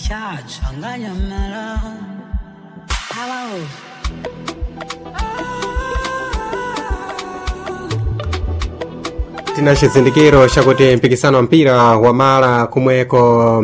changanya mala hello tina chizindikiro chakuti mpikisano wa mpira wa mala kumweko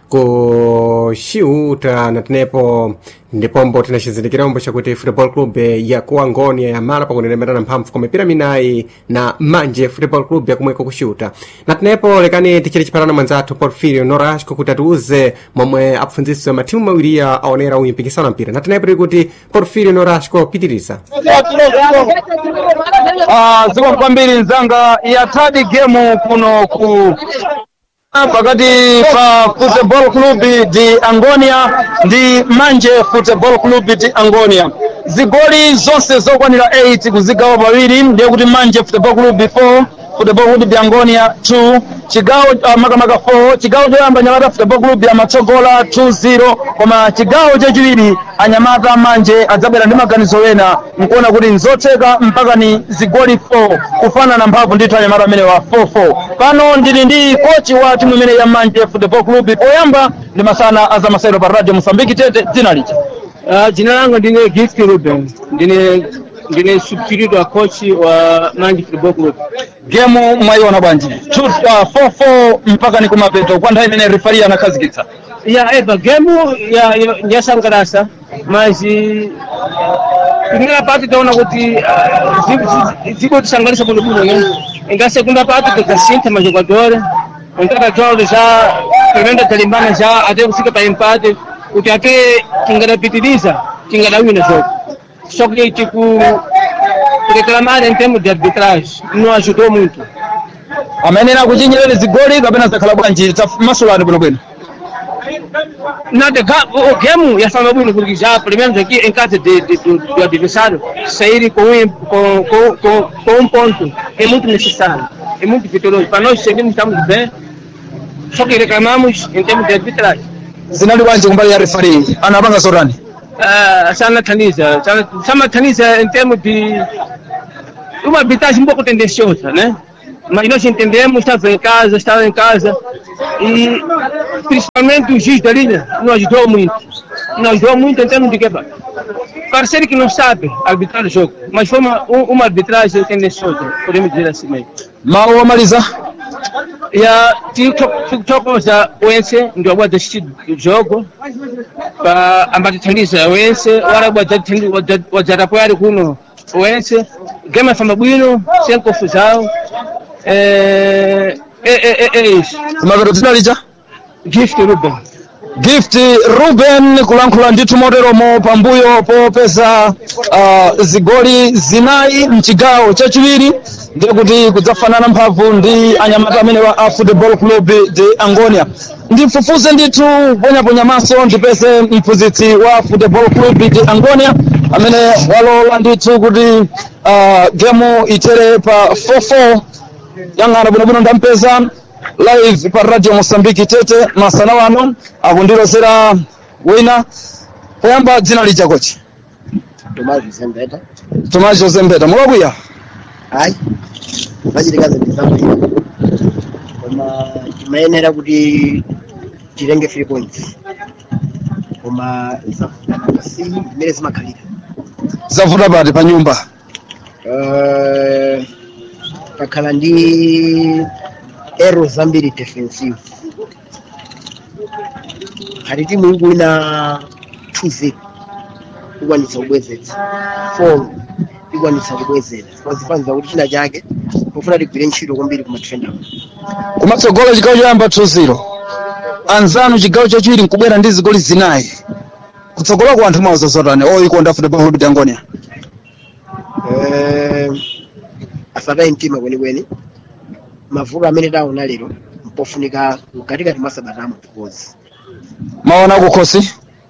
kushiuta na tinepo ndipombo tina chizindikirombo chakuti football club ya kuangonia ya mala pakunenemerana mphamvu kwa mipira minayi na manje football club ya kumweko kushiuta na tinepo lekani tichiri chiparana mwanzathu Porfirio Norasco kuti atiuze momwe apfundzisi wa matimu mawiriya aonera uyu mpikisano wa mpira na tinepo tikuti Porfirio Norasco pitiriza ziko kwambiri nzanga ya third game kuno ku pakati pa Football Club di Angonia ndi Manje Football Club di Angonia. Zigoli zonse zokwanira 8 kuzigawa pawiri ndiye kuti Manje Football Club 4 Football Club di Angonia 2 chigawo makamaka 4 chigawo choyamba Anyamata Football Club amatsogola 2-0 koma chigawo chachiwiri Anyamata Manje adzabwera ndi maganizo ena nkuona kuti nzotheka mpaka ni zigoli 4 kufana na mphamvu ndithu Anyamata amene wa 4-4 pano ndili ndi kochi wa timu imene ya Manje Football Club poyamba ndi masana azamasairo pa Radio Mozambique Tete dzina licha jina langu ndine Gift Ruben ndine substitute wa coach wa Manje Football Club. Game mwaiona bwanji 4-4 mpaka ni kumapeto kwa nthawi imene referee anakhazikitsa game ya sangalasa mazi primera parte taona kuti ziko tisangalisa bwino inga segunda parte tukasinta majogadores ontaka jogadores já tremenda talimbana já até kufika pa empate kuti ake tingadapitiliza tingadawina jogo só que tipo reclamar em termos de arbitragem não ajudou muito. Amenena kuchinyerere zigoli kapena zakhala bwanji masulani bwino nada game ya fama bwino porque já pelo menos aqui em casa do adversário sair com um ponto é muito necessário, é muito vitorioso para nós seguirmos estamos bem, só que reclamamos em termos de arbitragem. Zinali bwanji kumbali ya referee anapanga sorani sana taniza em termos de uma arbitragem um pouco tendenciosa, né? Mas nós entendemos, estava em casa e principalmente o juiz da linha nos ajudou muito em termos de que parceiro que não sabe arbitrar o jogo, mas foi uma arbitragem tendenciosa, podemos dizer assim mesmo. Mal amaliza ya tulichokoza wense ndio wadashiti jogo pa ambatithandiza wense wala wadzatapoyari kuno wense game afamba bwino sem confusão isso maveto tinalija Gift Ruben kulankhula ndithu moteromo pambuyo popeza zigoli zinayi mchigawo chachiwiri ndiye kuti kudzafanana mphamvu ndi Anyamata amene wa Football Club de Angonia. Ndimfufuze ndithu ponyaponya maso ndipeze mphunzitsi wa Football Club de Angonia amene walola ndithu kuti game itere pa 4-4 yang'ana bwinobwino ndampeza live pa Radio Mozambique Tete masana wano akundilozera wina poyamba dzina lija kochi Tomaso Zembeta mulakwiya ayi vachitikaze ndizabwino koma timayenera kuti tilenge 3 points koma si zimene zimakhalira zavuta pati pa nyumba takhala ndi errors zambiri defensive hati timu ikuwina 2-0 ikwanitsa kubwezetsa 4 ikwanitsa kubwezera pazifanza kuti china chake pofuna tigwire ntchito kwambiri kumatrenda kumatsogola chigawo choyamba 2-0 anzanu chigawo chachiwiri nkubwera ndi zigoli zinayi kutsogola ku anthu mawu zazotani oyikonda Football Club de Angonia asatayi mtima kwenikweni mavuto amene taona lero mpofunika mkatikati mwa sabatamo tukozi maona kukhosi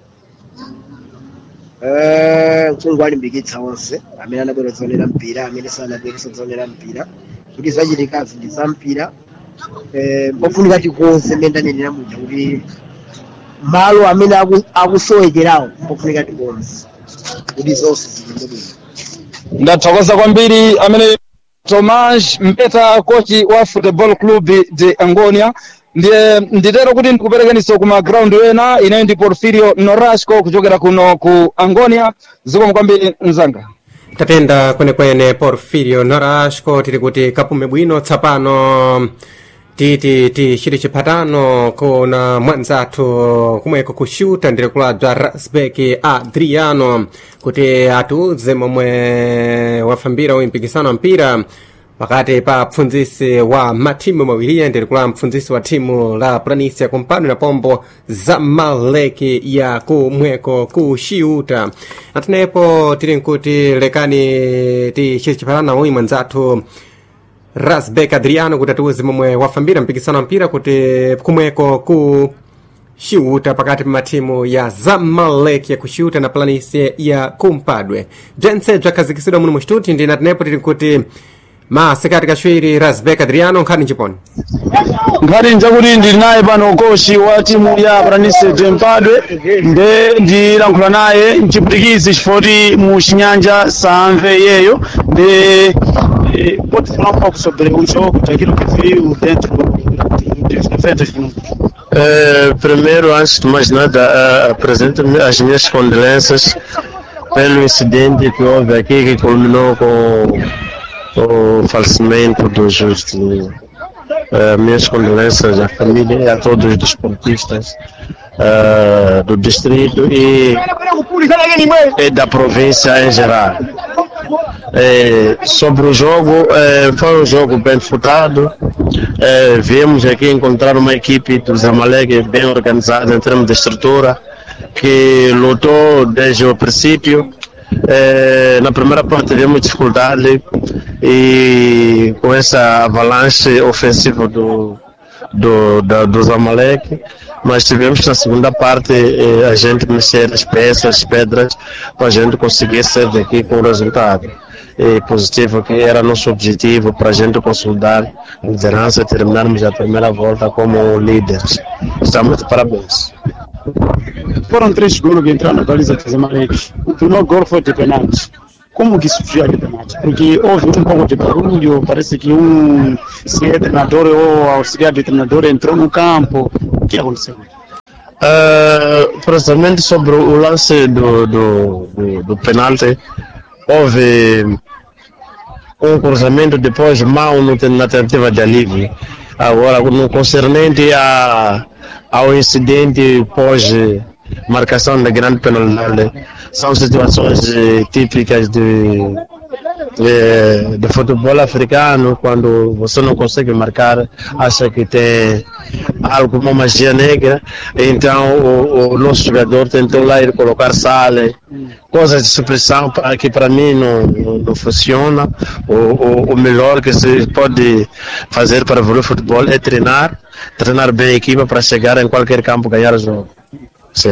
mkungu alimbikitsa onse amene anabwera zonera mpira amene sanabwera zonera mpira kuti zachitikazi ndi za mpira mpofunika tikonse mmene ndanenera muja kuti malo amene akusowekerawo mpofunika tikonse kuti zonse zilinde bwino. Ndathokoza kwambiri amene Tomas Mbeta kochi wa Football Club de Angonia nditero kuti ndikuperekeniso kuma ground wena ineyo ndi Porfirio Norasco kuchokera kuno ku Angonia. Zikomo kwambiri mzanga. Tatenda kwenekwene Porfirio Norasco tiri kuti kapume bwino tsapano titi chiri chipatano kuna mwanzathu kumweko kushuta ndiri kulabza Rasbeki Adriano kuti atiuze momwe wafambira umpikisano wa mpira pakati pa mpfunzisi wa matimu mawiriya ndiri kula mpfunzisi wa timu la Planície ya Kumpadwe na pombo Zamaleki ya kumweko kushiuta. Atinepo tiri nkuti lekani ti chiri chipatano uyi mwanzathu Rasbek Adriano kuti atiuze momwe wafambira mpikisano mpira kuti kumweko kushiuta pakati pa matimu ya Zamaleki ya kushiuta na Planície ya Kumpadwe. Bzentse bzakhazikisidwa muno muchituti ndi natinepo tiri nkuti masekati kashwiri Rasbek Adriano nkhani njiponi. Nkhani njakuti ndili naye pano kochi wa timu ya Planície de Kumpadwe ndilankhula naye mchiputikizi chifoti mu chinyanja samve yeyo pode falar pouco sobre o jogo, daquilo que viu dentro dos 90 minutos? Primeiro, antes de mais nada, apresento-me as minhas condolências pelo incidente que houve aqui, que culminou com o falecimento do justo. Minhas condolências à família e a todos os desportistas do distrito e da província em geral. Sobre o jogo, foi um jogo bem disputado. Viemos aqui encontrar uma equipe do Zamalek bem organizada em termos de estrutura, que lutou desde o princípio. Na primeira parte tivemos dificuldade e com essa avalanche ofensiva do Zamalek, mas tivemos na segunda parte a gente mexer as peças, as pedras, para a gente conseguir sair daqui com o resultado positivo, que era nosso objetivo, para a gente consolidar a liderança e terminarmos a primeira volta como líderes. Estamos de parabéns. Foram 3 gols que entraram na baliza do Zamalek. O primeiro gol foi de penalti. Como que surgiu de penalti? Porque houve um pouco de barulho, parece que se é treinador ou auxiliar de treinador entrou no campo. O que aconteceu? Precisamente sobre o lance do penalti, houve um cruzamento depois mal na tentativa de alívio. Agora, no concernente ao incidente pós marcação da grande penalidade, são situações típicas de futebol africano. Quando você não consegue marcar, acha que tem algo, uma magia negra, então o nosso jogador tentou lá ir colocar sal, coisas de supressão que para mim não funciona. O melhor que se pode fazer para evoluir o futebol é treinar bem a equipa para chegar em qualquer campo ganhar o jogo. Sim.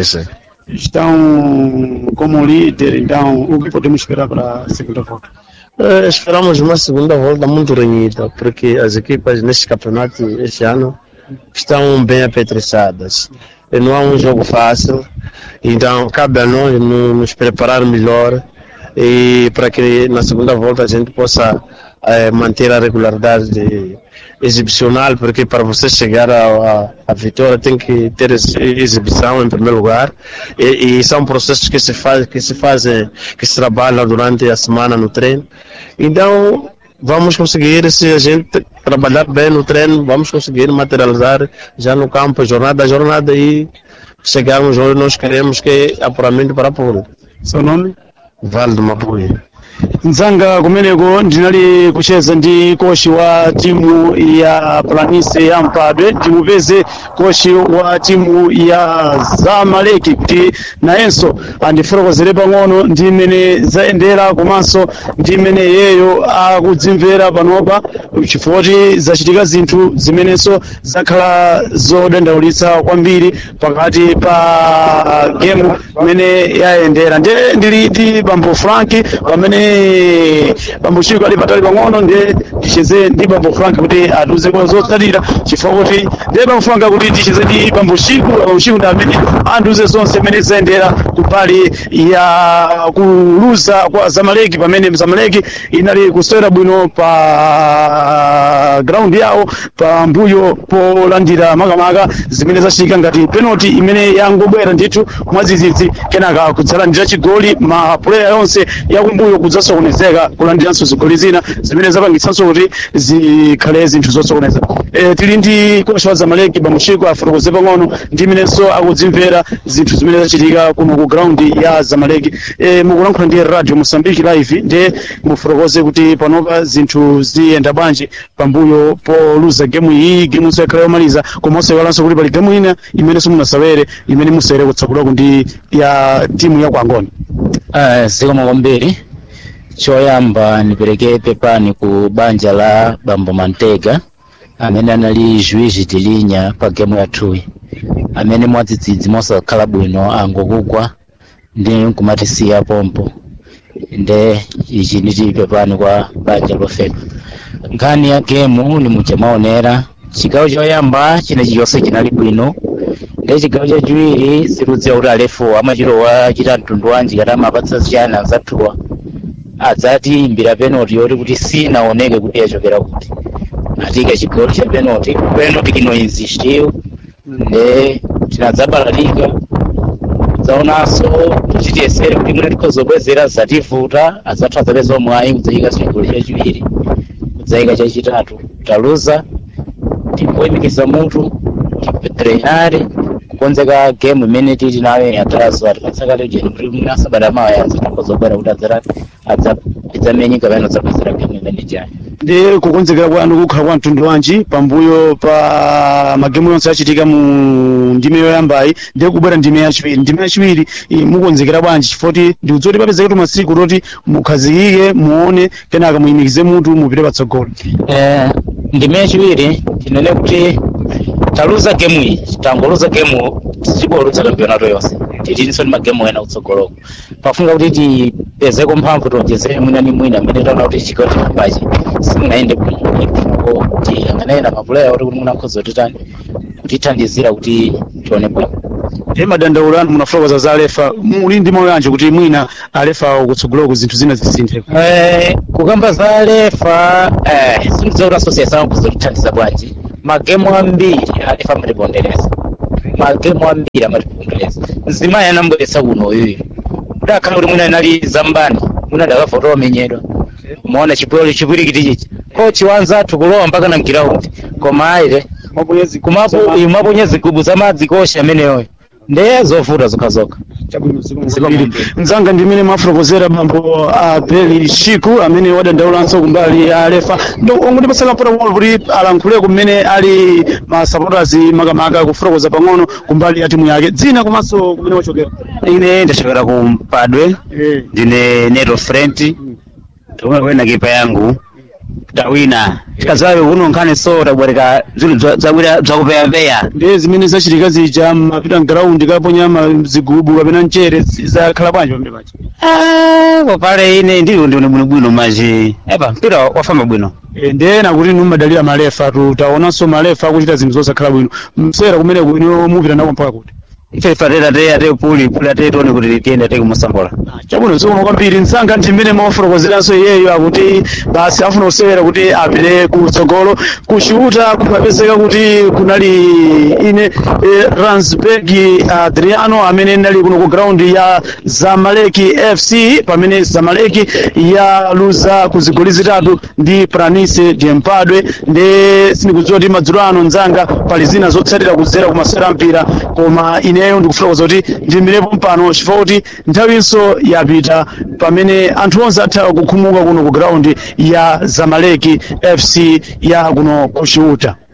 Estão como líder, então o que podemos esperar para a segunda volta? Esperamos uma segunda volta muito renhida, porque as equipas neste campeonato este ano estão bem apetrechadas. Não é um jogo fácil, então cabe a nós nos preparar melhor e para que na segunda volta a gente possa manter a regularidade exibicional, porque para você chegar à vitória tem que ter exibição em primeiro lugar e são processos que se trabalham durante a semana no treino. Então vamos conseguir, se a gente trabalhar bem no treino, vamos conseguir materializar já no campo jornada a jornada e chegarmos onde nós queremos, que é apuramento para público. Seu nome? Vale do Mapuí. Nzanga kumeneko ndinali kucheza ndi kochi wa timu ya Planície ya Kumpadwe, ndimupeze kochi wa timu ya Zamalek kuti nayenso andifotokozere pang'ono ndi mmene zayendera komanso ndi mmene yeyo akudzimvera panopa, chifukwa zachitika zinthu zimenenso zakhala zodandaulitsa kwambiri pakati pa game imene yayendera. Ndili ndi Bambo Frank pamene pamene bambo Chico ali patali pang'ono ndiye ticheze ndi bambo Frank kuti atiuze kwa zotsatira chifukwa kuti ndiye bambo Frank kuti ticheze ndi bambo Chico ndi amene atiuze zonse zimene zayendera kumbali ya kuluza kwa Zamaleki pamene Zamaleki inali kusewera bwino pa ground yawo pambuyo polandira makamaka zimene zachitika ngati penalty imene yangobwera ndithu mwadzidzidzi kenaka kudzalandira chigoli ma player yonse yakumbuyo kudzasokonezeka kulandiranso zigoli zina zimene zapangitsanso kuti zikhale zinthu zosokoneza. Tili ndi kocha wa Zamaleki bambo Chico afotokoze pang'ono ndi imenenso akudzimvera zinthu zimene zachitika kuno ku ground ya Zamaleki. Mukulankhula ndi radio Mozambique live ndiye mufotokoze kuti panopa zinthu ziyenda bwanji pambuyo poluza game iyi, game yakhala yomaliza komanso yalanso kuti pali game ina imene simunasawere imene musere kutsakulaku ndi ya timu ya Kwangoni. Zikomo kwambiri. Choyamba nipereke pepani ku banja la bambo Mantega amene anali juiz tilinya pa game yathu amene mwadzidzidzi mosakhala bwino angokugwa ndi kumatisiya pompo nde ichi nditi pepani kwa banja lofeka. Nkhani ya game ni muchamaonera chigawo choyamba chine chiyonse chinali bwino nde chigawo chachiwiri sirudziwa kuti alefu amachilowa chita mtundu wanji kati amapatsa chiyani anzathuwa adzati imbira penalty yoti kuti sinaoneke kuti yachokera kuti atika chigoli cha penalty kino insistiu nde tinadzabalalika zaonanso tichitiyesere kuti mwene tikhozobwezera zativuta adzathu adzapeza mwayi kudzayika chigoli chachiwiri kudzayika chachitatu taluza tikuwemikiza mutu tipetrenare kukonzeka game imene tili nayo yatarazo atikatsakale jeni kuti munasabata mawayanza tikhozobwera kuti adzamenyika pano zapezera game imene jani ndi kukonzekera kwanu kukhala kwa mtundu wanji pambuyo pa magemu yonse achitika mu ndime yoyambayi ndiye kubwera ndime yachiwiri mukonzekera bwanji chifoti ndikudzoti papezeka kuti masiku toti mukhazikike muone kenaka muyimikize mutu mupite patsogolo. Ndime yachiwiri tinene kuti taluza game iyi tangoluza game tichiboluza kampeonato yonse tilinso ndi magemu ena kutsogoloko pafunga kuti tipezeko mphamvu tonjezere mwina ni mwina amene taona kuti chigawo chambachi simunaende bwino tiyang'anena mapuleya kuti munakhoza kutitani kutithandizira kuti tione bwino. Madandaulo anu munafotokoza za alefa muli ndi mawu yanji kuti mwina alefa kutsogoloko zinthu zina zisinthe? Kukamba za alefa sindidziwa kuti asosiasa akhoza kutithandiza bwanji. Magemu ambiri alefa amatipondereza mzimayi anambweretsa kuno uyu kudakhala kuti mwina inali zambani mwina dakavoto omenyedwa muona chipwirikiti chichi kochi wanzathu kulowa mpaka na mgiraundi koma aire kumaponya zigubu za madzi kochi ameneyoyo ndiye zovuta zokhazoka. Mzanga ndimene mafotokozera bambo Abeli Chico amene wadandaulanso kumbali ya alefa ndikuti pasaka protocol kuti alankhule kumene ali ma supporters makamaka kufotokoza pang'ono kumbali ya timu yake dzina komanso kumene wachokera. Ine ndachokera ku Padwe ndine Neto Front tokwena kipa yangu tawina tikazawe uno nkhani so tabwereka zinthu zakupeyapeya ndiye zimene zachitika zija mapita ground kaponya zigubu kapena mchere zakhala bwanji pamene pachi. Popale ine ndilo bwino maji mpira wafamba bwino ndiye nakuti numadalira malefa tutaonanso malefa akuchita zinthu zosakhala bwino msera kumene kuno mupita nako mpaka kuti ife fatera ate puli ate tione kuti tiende ate kumusambola chabwino zikomo kwambiri msanga ndimene mafotokozeranso iyeyo akuti basi afuna kusewera kuti apite kutsogolo kushuta kumapezeka kuti kunali ine Ransberg Adriano amene nali kuno ku ground ya Zamaleki FC pamene Zamaleki yaluza kuzigoli zitatu ndi Planície de Mpadwe ndi sindikudziwa kuti madzulo ano mzanga pali zina zotsatira kudzera kumasewera mpira koma ineyo ndikufotokoza kuti ndimirepo mpano chifukwa kuti nthawinso yapita pamene anthu onse atha kukhumuka kuno ku ground ya Zamaleki FC ya kuno kushuta.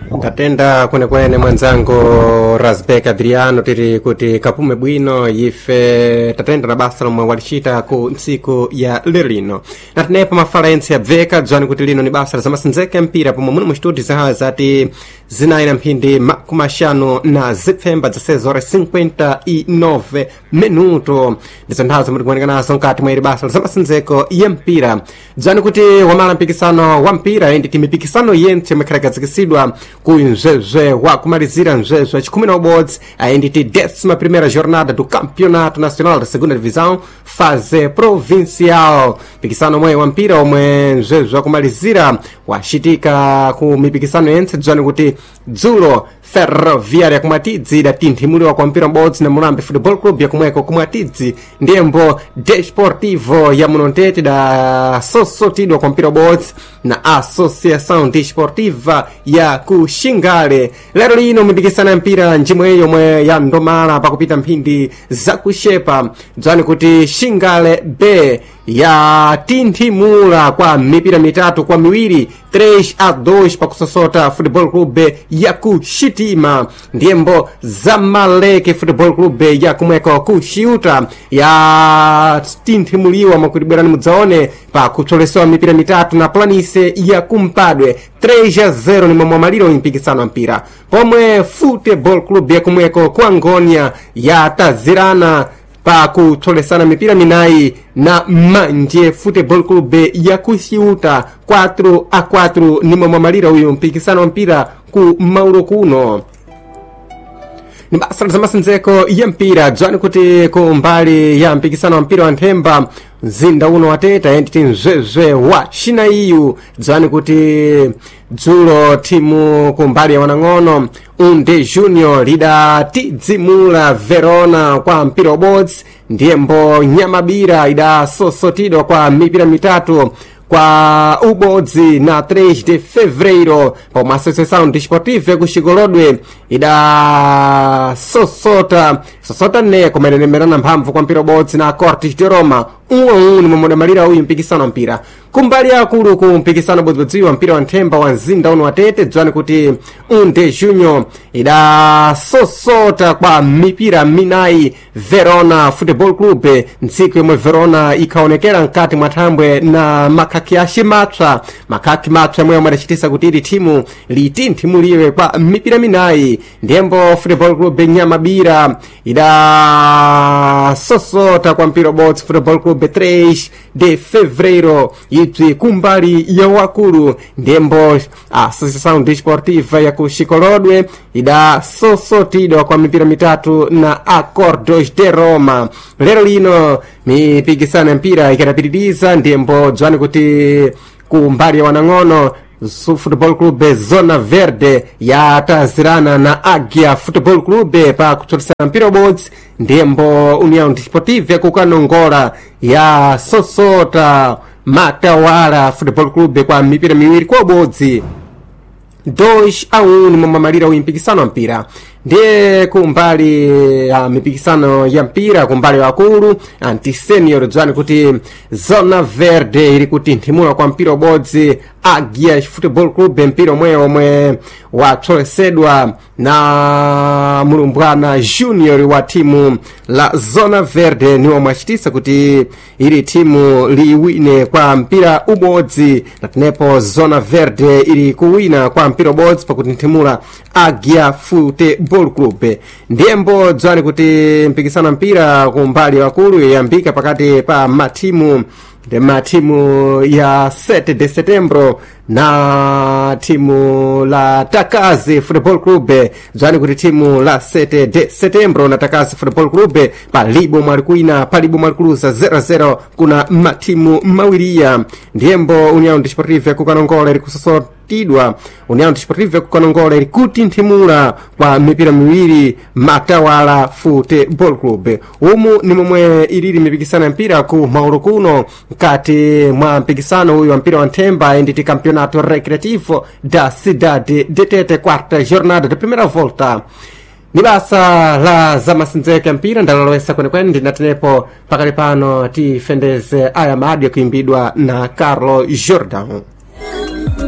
tatenda kwenekwene mwanzangu Razbek Adriano tiri kuti kapume bwino ife tatenda na basa lomwe walishita ku ntsiku ya lirino natinepo mafalensi yabveka dzwani kuti lino ni basa la zamasinzeke mpira pomwe muno mustudio zahawa zati zinayi mphindi kumashanu na zipfemba za 6:59 minuto ndizo nthawi zomwe tikuoneka nazo mkati mwa ili basa la zamasinzeko ya mpira dzwani kuti wamala mpikisano wa mpira indi timipikisano yentse imekhalakazikisidwa ku mzwezwe wa kumalizira mzwezwe chikumi na ubodzi ainditi 11ª jornada do campeonato nacional da segunda divisão fase provincial mpikisano mwe wa mpira omwe mzwezwe wa kumalizira wachitika ku mipikisano yentse dzwani kuti dzulo Ferroviária ya kumwatidzi idatinthimuliwa kwa mpira m'bodzi na Mulambe Football Club yakumweko kumwatidzi ndiyembo Desportivo ya Munontete da sosotidwa kwa mpira m'bodzi na Associação Desportiva ya Kuxingale. Lero lino mipikisano ya mpira njimwe yomwe ya ndomala pakupita mphindi za kushepa dzwani kuti Xingale B ya tinthimula kwa mipira mitatu kwa miwiri 3-2 pakusosota Football Club ya Kuxitima ndiyembo Zamalek Football Club ya kumweko Kuxiuta ya tinthimuliwa mwakulibwerani mudzaone pa kutsolesewa mipira mitatu na Planície ya Kumpadwe 3-0 ni momwe maliro mpikisano mpira pomwe Football Club ya kumweko kwa Ngônia ya tazirana pa kutsolesana mipira minayi na Manje Football Club ya Kuxiuta 4-4 ni momwe maliro uyu mpikisano mpira ku Mauro kuno ni basa la zamasinzeko ya mpira dzwani kuti ku mbali ya mpikisano wa mpira wa nthemba mzinda uno wateta entity mzwezwe wa Xinaiyu dzwani kuti dzulo timu ku mbali ya wanang'ono Unde Junior lidatidzimula Verona kwa mpira ubodzi ndiyembo Nyamabira idasosotidwa kwa mipira mitatu kwa ubodzi na 3 de fevereiro pomwe Associação Desportiva kuxikolodwe ida sosota ne kumenenemerana mphamvu kwa mpira ubodzi na Cortes de Roma ni momwe malira uyu mpikisano mpira kumbali akulu ku mpikisano bodzibodzi wa mpira wa nthemba wa mzinda uno watete dzwani kuti Unde Junior ida sosota kwa mipira minayi Verona Football Club ntsiku yomwe Verona ikhaonekera mkati mwa thambwe na makhaki aximatswa makhaki matswa yomwe adachitisa kuti ili timu litinthimuliwe kwa mipira minayi ndiyembo Football Club Nyamabira ida sosota kwa mpira ubodzi Football Club 3 de fevereiro ibzi kumbali ya wakulu ndembo Associação Desportiva ya Kuxikolodwe ida sosotidwa kwa mipira mitatu na Acordos de Roma. Lero lino mipikisano ya mpira ikatapitiriza ndembo dzwani kuti kumbali ya wanang'ono Football Club Zona Verde ya tazirana na Águia Football Club pa kutsolisana mpira ubodzi ndembo União Desportiva ya Kukanongola ya sosota Matawala Football Club kwa mipira miwiri kwa ubodzi 2-1 ni momwe malira uyu mpikisano mpira ndiye kumbali ya mipikisano ya mpira kumbali wakulu anti-senior dzwani kuti Zona Verde ili kutinthimula kwa mpira ubodzi Águia Football Club mpira omwe watsolesedwa na mulumbwana junior wa timu la Zona Verde ni omwe achitisa kuti ili timu liwine kwa mpira ubodzi na tenepo Zona Verde ili kuwina kwa mpira ubodzi pakutinthimula Águia Football Club ndiyembo dzwani kuti mpikisano mpira kumbali wakulu yambika pakati pa matimu ya 7 de setembro na timu la Takazi Football Club dzwani kuti timu la 7 de setembro na Takazi Football Club palibo mwalikuina palibo mwalikuluza 0-0 kuna matimu mawiria ndiyembo União Desportiva kukanongola ili kusosotidwa União Desportiva kukanongola ili kutinthimula kwa mipira miwiri Matawala Football Club umu ni momwe ilili mipikisano ya mpira ku Mauro kuno mkati mwa mpikisano huyu wa mpira wa nthemba enditi Campeonato Recreativo da Cidade de Tete quarta jornada da primeira volta ni basa la zamasinzeke mpira ndalolowesa kwenekwene ndinatenepo pakali pano tifendeze aya maadi yakuimbidwa na Carlo Jordão.